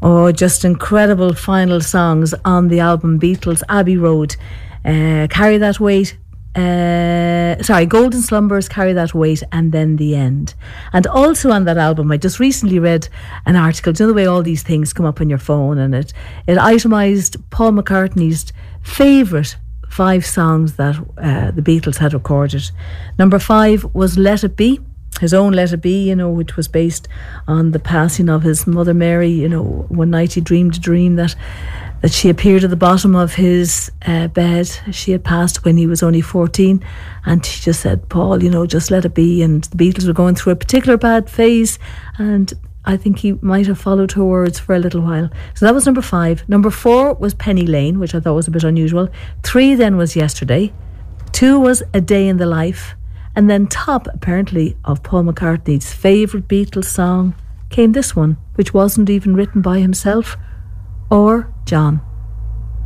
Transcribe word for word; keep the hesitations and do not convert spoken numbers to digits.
Oh, just incredible final songs on the album Beatles. Abbey Road, uh, Carry That Weight, uh, sorry, Golden Slumbers, Carry That Weight, and then The End. And also on that album, I just recently read an article, do you know the way all these things come up on your phone, and it, it itemised Paul McCartney's favourite five songs that uh, the Beatles had recorded. Number five was Let It Be, his own Let It Be, you know, which was based on the passing of his mother Mary. You know, one night he dreamed a dream that that she appeared at the bottom of his uh, bed. She had passed when he was only fourteen, and she just said, Paul, you know, just let it be. And the Beatles were going through a particular bad phase, and I think he might have followed her words for a little while. So that was number five. Number four was Penny Lane, which I thought was a bit unusual. Three then was Yesterday. Two was A Day in the Life. And then top, apparently, of Paul McCartney's favourite Beatles song came this one, which wasn't even written by himself or John.